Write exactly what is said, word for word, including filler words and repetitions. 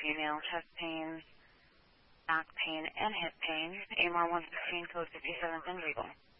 female, chest pain, back pain, and hip pain. A M R one sixteen, code fifty-seventh and legal.